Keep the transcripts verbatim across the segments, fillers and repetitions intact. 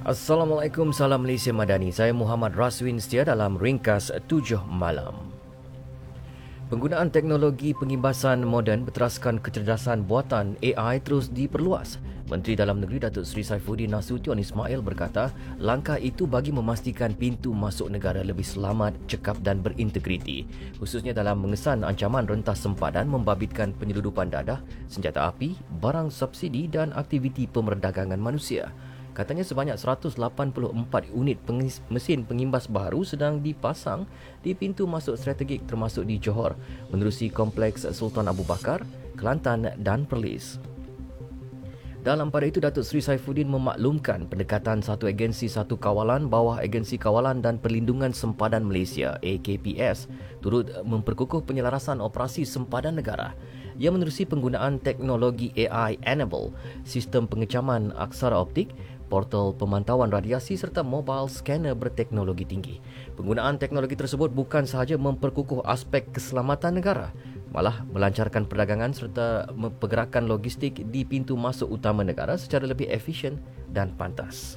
Assalamualaikum, salam Malaysia Madani. Saya Muhammad Raswin setia dalam ringkas tujuh malam. Penggunaan teknologi pengimbasan moden berteraskan kecerdasan buatan A I terus diperluas. Menteri Dalam Negeri Datuk Seri Saifuddin Nasution Ismail berkata, langkah itu bagi memastikan pintu masuk negara lebih selamat, cekap dan berintegriti, khususnya dalam mengesan ancaman rentas sempadan membabitkan penyeludupan dadah, senjata api, barang subsidi dan aktiviti pemerdagangan manusia. Katanya sebanyak seratus lapan puluh empat unit pengis, mesin pengimbas baru sedang dipasang di pintu masuk strategik termasuk di Johor, menerusi Kompleks Sultan Abu Bakar, Kelantan dan Perlis. Dalam pada itu, Datuk Seri Saifuddin memaklumkan pendekatan satu agensi satu kawalan bawah Agensi Kawalan dan Perlindungan Sempadan Malaysia A K P S turut memperkukuh penyelarasan operasi sempadan negara. Ia menerusi penggunaan teknologi A I Enable, sistem pengecaman aksara optik, portal pemantauan radiasi serta mobile scanner berteknologi tinggi. Penggunaan teknologi tersebut bukan sahaja memperkukuh aspek keselamatan negara, malah melancarkan perdagangan serta pergerakan logistik di pintu masuk utama negara secara lebih efisien dan pantas.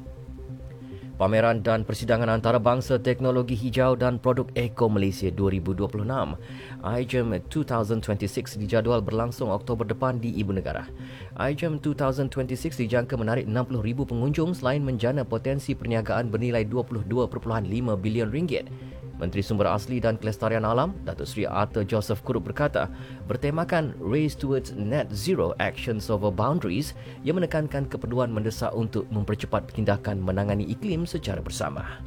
Pameran dan Persidangan Antarabangsa Teknologi Hijau dan Produk Eko Malaysia dua ribu dua puluh enam I G E M dua ribu dua puluh enam dijadual berlangsung Oktober depan di Ibu Negara. I G E M dua ribu dua puluh enam dijangka menarik enam puluh ribu pengunjung selain menjana potensi perniagaan bernilai dua puluh dua perpuluhan lima bilion ringgit. Menteri Sumber Asli dan Kelestarian Alam, Datuk Seri Arthur Joseph Kurup berkata, bertemakan Race Towards Net Zero Actions Over Boundaries, ia menekankan keperluan mendesak untuk mempercepat tindakan menangani iklim secara bersama.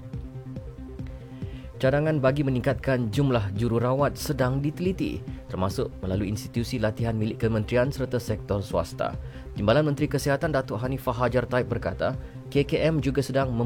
Cadangan bagi meningkatkan jumlah jururawat sedang diteliti, termasuk melalui institusi latihan milik kementerian serta sektor swasta. Timbalan Menteri Kesihatan Datuk Hanifah Hajar Taib berkata, K K M juga sedang